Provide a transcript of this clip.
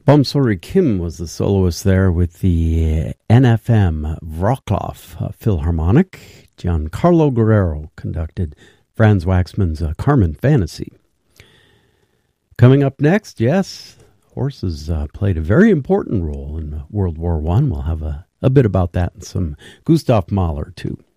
Bumsori Kim was the soloist there with the NFM Wroclaw Philharmonic. Giancarlo Guerrero conducted Franz Waxman's Carmen Fantasy. Coming up next, yes, horses played a very important role in World War I. We'll have a bit about that and some Gustav Mahler, too.